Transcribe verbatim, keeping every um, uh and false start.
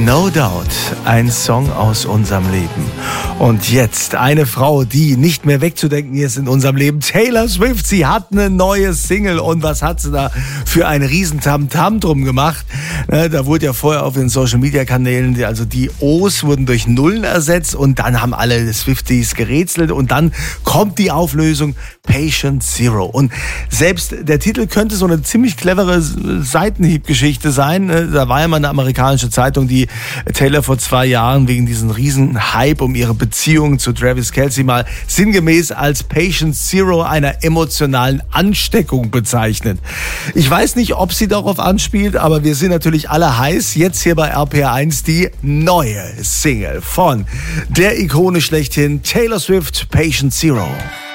No Doubt, ein Song aus unserem Leben. Und jetzt eine Frau, die nicht mehr wegzudenken ist in unserem Leben. Taylor Swift, sie hat eine neue Single. Und was hat sie da für ein riesen Tamtam drum gemacht? Da wurde ja vorher auf den Social-Media-Kanälen, also die O's wurden durch Nullen ersetzt. Und dann haben alle Swifties gerätselt. Und dann kommt die Auflösung Patient Zero. Und selbst der Titel könnte so eine ziemlich clevere Seitenhiebgeschichte sein. Da war ja mal eine amerikanische Zeitung, die Taylor vor zwei Jahren wegen diesen riesen Hype um ihre Beziehung zu Travis Kelce mal sinngemäß als Patient Zero einer emotionalen Ansteckung bezeichnet. Ich weiß nicht, ob sie darauf anspielt, aber wir sind natürlich alle heiß. Jetzt hier bei R P R eins die neue Single von der Ikone schlechthin Taylor Swift, Patient Zero.